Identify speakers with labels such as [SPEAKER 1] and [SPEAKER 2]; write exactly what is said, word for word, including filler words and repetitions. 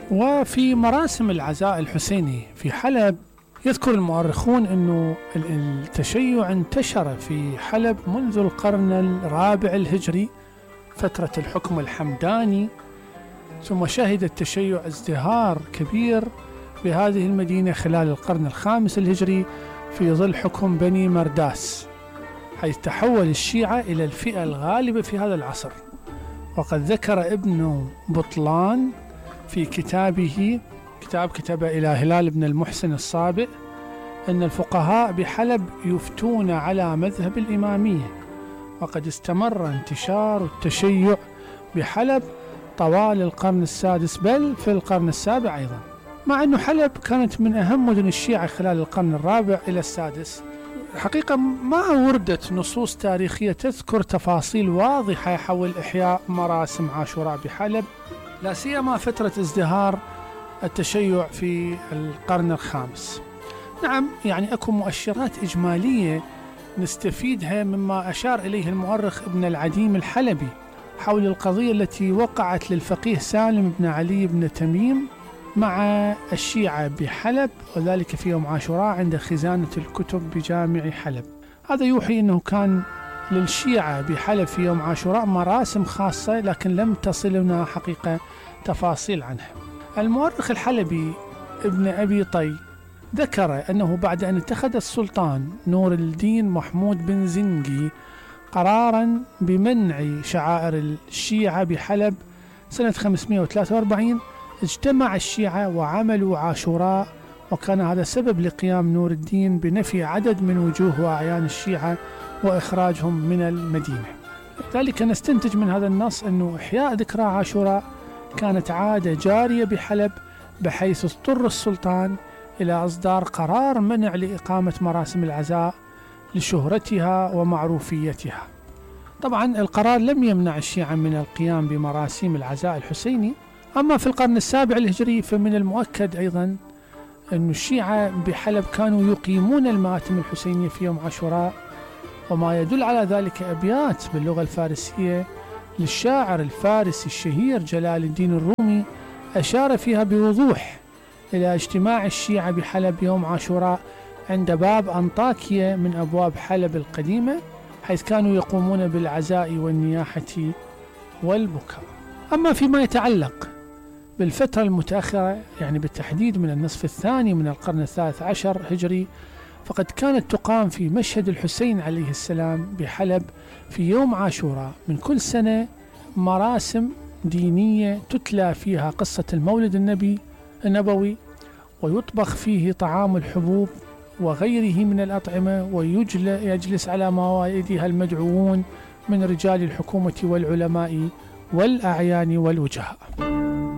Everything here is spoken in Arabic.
[SPEAKER 1] وفي مراسم العزاء الحسيني في حلب يذكر المؤرخون أنه التشيع انتشر في حلب منذ القرن الرابع الهجري فترة الحكم الحمداني، ثم شهد التشيع ازدهار كبير بهذه المدينة خلال القرن الخامس الهجري في ظل حكم بني مرداس، حيث تحول الشيعة إلى الفئة الغالبة في هذا العصر. وقد ذكر ابن بطلان في كتابه كتاب كتبه إلى هلال بن المحسن الصابئ أن الفقهاء بحلب يفتون على مذهب الإمامية، وقد استمر انتشار التشيع بحلب طوال القرن السادس بل في القرن السابع أيضا، مع أن حلب كانت من أهم مدن الشيعة خلال القرن الرابع إلى السادس. حقيقة ما وردت نصوص تاريخية تذكر تفاصيل واضحة حول إحياء مراسم عاشوراء بحلب، لا سيما فترة ازدهار التشيع في القرن الخامس. نعم، يعني أكو مؤشرات إجمالية نستفيدها مما أشار إليه المؤرخ ابن العديم الحلبي حول القضية التي وقعت للفقيه سالم بن علي بن تميم مع الشيعة بحلب، وذلك في يوم عاشوراء عند خزانة الكتب بجامع حلب. هذا يوحي أنه كان للشيعة بحلب في يوم عاشوراء مراسم خاصة، لكن لم تصلنا حقيقة تفاصيل عنها. المؤرخ الحلبي ابن أبي طي ذكر أنه بعد أن اتخذ السلطان نور الدين محمود بن زنجي قرارا بمنع شعائر الشيعة بحلب سنة خمسمائة وثلاثة وأربعين، اجتمع الشيعة وعملوا عاشوراء، وكان هذا سبب لقيام نور الدين بنفي عدد من وجوه وأعيان الشيعة وإخراجهم من المدينة. ذلك نستنتج من هذا النص أنه إحياء ذكرى عاشوراء كانت عادة جارية بحلب، بحيث اضطر السلطان إلى إصدار قرار منع لإقامة مراسم العزاء لشهرتها ومعروفيتها. طبعا القرار لم يمنع الشيعة من القيام بمراسيم العزاء الحسيني. أما في القرن السابع الهجري فمن المؤكد أيضا أن الشيعة بحلب كانوا يقيمون المآتم الحسينية في يوم عاشوراء، وما يدل على ذلك أبيات باللغة الفارسية للشاعر الفارسي الشهير جلال الدين الرومي أشار فيها بوضوح إلى اجتماع الشيعة بحلب يوم عاشوراء عند باب أنطاكية من أبواب حلب القديمة، حيث كانوا يقومون بالعزاء والنياحة والبكاء. أما فيما يتعلق بالفترة المتأخرة، يعني بالتحديد من النصف الثاني من القرن الثالث عشر هجري، فقد كانت تقام في مشهد الحسين عليه السلام بحلب في يوم عاشوراء من كل سنة مراسم دينية تتلى فيها قصة المولد النبي النبوي، ويطبخ فيه طعام الحبوب وغيره من الأطعمة، ويجلس على موائدها المدعوون من رجال الحكومة والعلماء والأعيان والوجهاء.